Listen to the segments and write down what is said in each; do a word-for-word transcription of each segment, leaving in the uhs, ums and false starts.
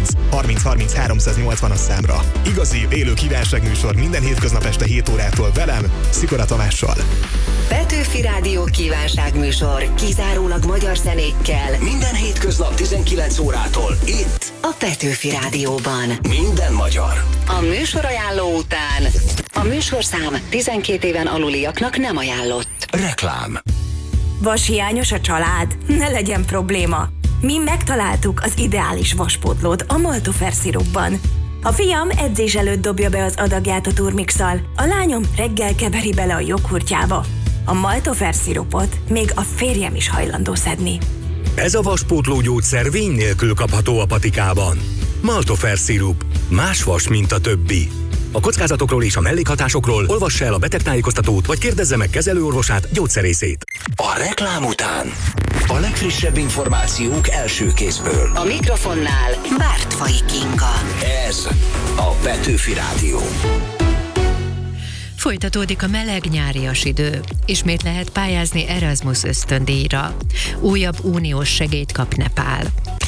harminc harminc háromszáznyolcvan számra. Igazi, élő kívánságműsor minden hétköznap este hét órától velem, Szikora Tamással. Petőfi Rádió kívánságműsor kizárólag magyar zenékkel. Minden hétköznap tizenkilenc órától itt a Petőfi Rádióban. Minden magyar. A műsorajánló után a műsorszám tizenkét éven aluliaknak nem ajánlott. Reklám. Vashiányos a család? Ne legyen probléma. Mi megtaláltuk az ideális vaspótlót a Maltofer szirupban. A fiam edzés előtt dobja be az adagját a turmixal, a lányom reggel keveri bele a joghurtjába. A Maltofer szirupot még a férjem is hajlandó szedni. Ez a vaspótló gyógyszer vény nélkül kapható a patikában. Maltofer szirup. Más vas, mint a többi. A kockázatokról és a mellékhatásokról olvassa el a betegtájékoztatót, vagy kérdezze meg kezelőorvosát, gyógyszerészét. A reklám után a legfrissebb információk első kézből. A mikrofonnál Bártfai Kinga. Ez a Petőfi Rádió. Folytatódik a meleg nyárias idő. Ismét lehet pályázni Erasmus ösztöndíjra. Újabb uniós segélyt kap Nepál.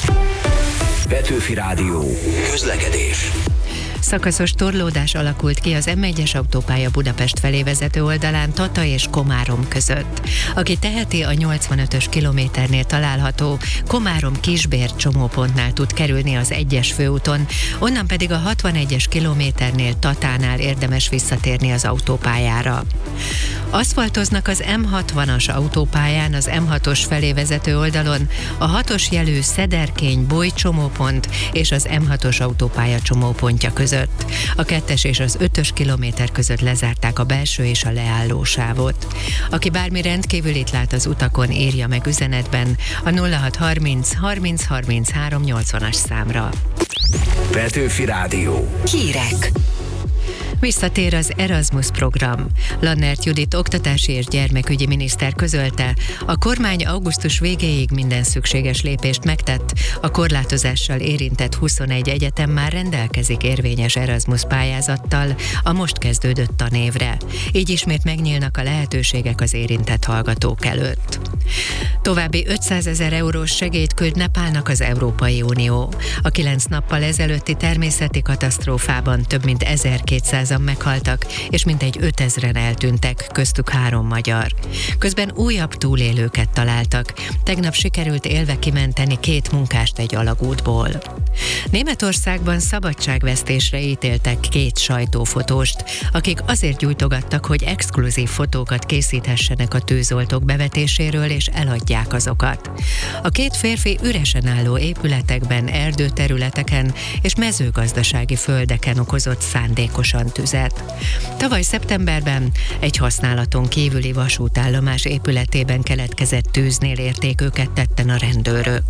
Petőfi Rádió. Közlekedés. Szakaszos torlódás alakult ki az em egyes autópálya Budapest felé vezető oldalán Tata és Komárom között. Aki teheti, a nyolcvanötös kilométernél található Komárom-Kisbér csomópontnál tud kerülni az egyes főúton, onnan pedig a hatvanegyes kilométernél Tatánál érdemes visszatérni az autópályára. Aszfaltoznak az em hatvanas autópályán az em hatos felé vezető oldalon a hatos jelű Szederkény-Boly csomópont és az em hatos autópálya csomópontja között. A kettes és az ötös kilométer között lezárták a belső és a leálló sávot. Aki bármi rendkívülit lát az utakon, írja meg üzenetben a nulla hat harminc harminc harminchárom nyolcvanas számra. Petőfi Rádió. Hírek. Visszatér az Erasmus program. Lannert Judit oktatási és gyermekügyi miniszter közölte, a kormány augusztus végéig minden szükséges lépést megtett, a korlátozással érintett huszonegy egyetem már rendelkezik érvényes Erasmus pályázattal a most kezdődött tanévre. Így ismét megnyílnak a lehetőségek az érintett hallgatók előtt. További ötszázezer eurós segélyt küld Nepálnak az Európai Unió. A kilenc nappal ezelőtti természeti katasztrófában több mint ezerkétszázan meghaltak, és mintegy ötezren eltűntek, köztük három magyar. Közben újabb túlélőket találtak. Tegnap sikerült élve kimenteni két munkást egy alagútból. Németországban szabadságvesztésre ítéltek két sajtófotóst, akik azért gyújtogattak, hogy exkluzív fotókat készíthessenek a tűzoltók bevetéséről, és eladják azokat. A két férfi üresen álló épületekben, erdőterületeken és mezőgazdasági földeken okozott szándékosan tüzet. Tavaly szeptemberben egy használaton kívüli vasútállomás épületében keletkezett tűznél érték őket tetten a rendőrök.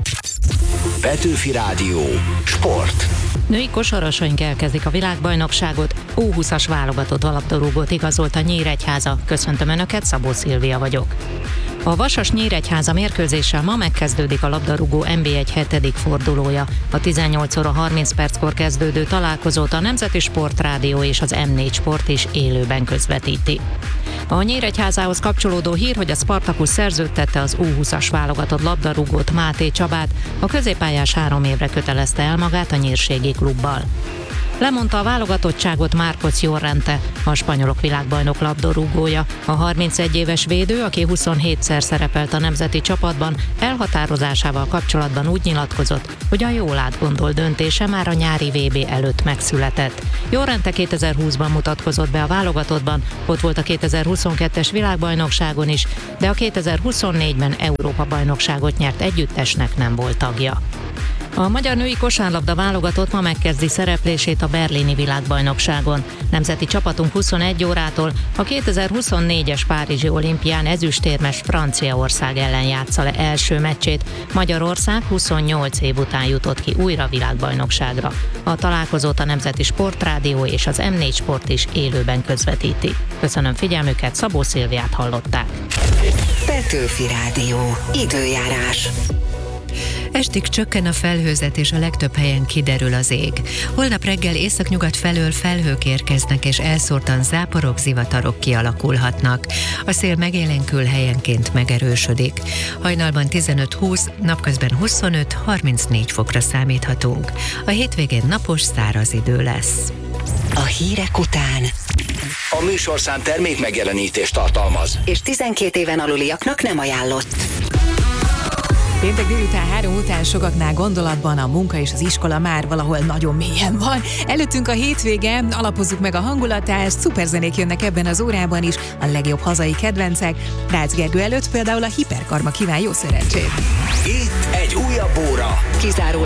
Petőfi Rádió. Sport. Női kosarasaink elkezdik a világbajnokságot, U húszas válogatott labdarúgót igazolt a Nyíregyháza. Köszöntöm Önöket, Szabó Szilvia vagyok. A Vasas Nyíregyháza mérkőzéssel ma megkezdődik a labdarúgó en bé egy hetedik fordulója. A tizennyolc óra harminc perckor kezdődő találkozót a Nemzeti Sportrádió és az em négy Sport is élőben közvetíti. A Nyíregyházához kapcsolódó hír, hogy a Spartacus szerződtette az U húszas válogatott labdarúgót, Máté Csabát, a középpályás három évre kötelezte el magát a nyírségi klubbal. Lemondta a válogatottságot Marcos Llorente, a spanyolok világbajnok labdarúgója. A harmincegy éves védő, aki huszonhétszer szerepelt a nemzeti csapatban, elhatározásával kapcsolatban úgy nyilatkozott, hogy a jól átgondolt döntése már a nyári vé bé előtt megszületett. Llorente kétezer-húszban mutatkozott be a válogatottban, ott volt a kétezer-huszonkettes világbajnokságon is, de a kétezer-huszonnégyben Európa-bajnokságot nyert együttesnek nem volt tagja. A magyar női kosárlabda válogatott ma megkezdi szereplését a berlini világbajnokságon. Nemzeti csapatunk huszonegy órától a kétezer-huszonnégyes párizsi olimpián ezüstérmes Franciaország ellen játsza le első meccsét. Magyarország huszonnyolc év után jutott ki újra világbajnokságra. A találkozót a Nemzeti Sportrádió és az em négy Sport is élőben közvetíti. Köszönöm figyelmüket, Szabó Szilviát hallották. Petőfi Rádió. Időjárás. Estig csökken a felhőzet, és a legtöbb helyen kiderül az ég. Holnap reggel északnyugat felől felhők érkeznek, és elszórtan záporok, zivatarok kialakulhatnak. A szél megélénkül, helyenként megerősödik. Hajnalban tizenöt-húsz, napközben huszonöt-harmincnégy fokra számíthatunk. A hétvégén napos, száraz idő lesz. A hírek után. A műsorszám termék megjelenítést tartalmaz. És tizenkét éven aluliaknak nem ajánlott. Péntek délután három után sokaknál gondolatban a munka és az iskola már valahol nagyon mélyen van. Előttünk a hétvége, alapozzuk meg a hangulatát, szuperzenék jönnek ebben az órában is, a legjobb hazai kedvencek. Rácz Gergő előtt például a Hiperkarma kíván jó szerencsét. Itt egy újabb óra. Kizárólag